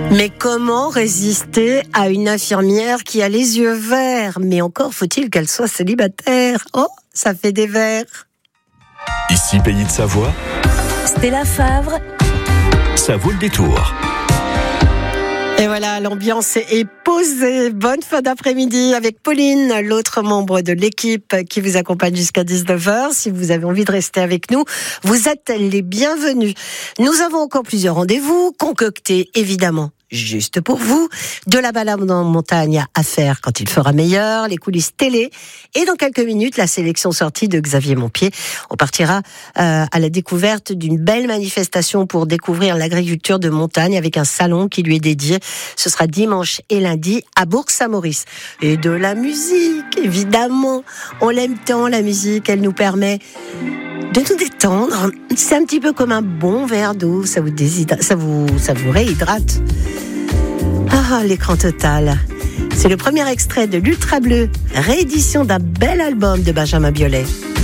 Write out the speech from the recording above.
Mais comment résister à une infirmière qui a les yeux verts? Mais encore faut-il qu'elle soit célibataire. Oh, ça fait des vers. Ici, Pays de Savoie, Stella Favre, ça vaut le détour. Et voilà, l'ambiance est posée. Bonne fin d'après-midi avec Pauline, l'autre membre de l'équipe qui vous accompagne jusqu'à 19h. Si vous avez envie de rester avec nous, vous êtes les bienvenus. Nous avons encore plusieurs rendez-vous concoctés, évidemment, juste pour vous. De la balade en montagne à faire quand il fera meilleur, les coulisses télé. Et dans quelques minutes, la sélection sortie de Xavier Montpied. On partira à la découverte d'une belle manifestation pour découvrir l'agriculture de montagne avec un salon qui lui est dédié. Ce sera dimanche et lundi à Bourg-Saint-Maurice. Et de la musique, évidemment. On l'aime tant, la musique. Elle nous permet de nous détendre. C'est un petit peu comme un bon verre d'eau. Ça vous réhydrate. Ah, l'écran total. C'est le premier extrait de l'Ultra Bleu, réédition d'un bel album de Benjamin Biolay.